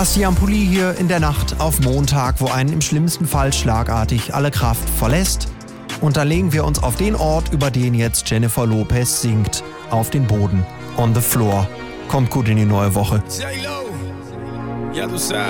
Bastian Pulli hier in der Nacht auf Montag, wo einen im schlimmsten Fall schlagartig alle Kraft verlässt. Und da legen wir uns auf den Ort, über den jetzt Jennifer Lopez singt, auf den Boden, on the floor. Kommt gut in die neue Woche. J-Lo, ya tú sabes.